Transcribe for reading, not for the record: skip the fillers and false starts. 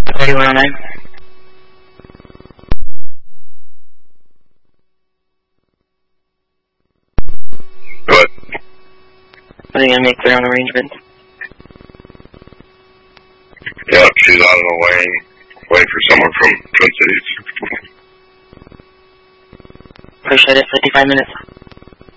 3109. What? Are you going to make clear on arrangements? Yep, she's out of the lane, waiting for someone from Twin Cities. Appreciate it. 55 minutes.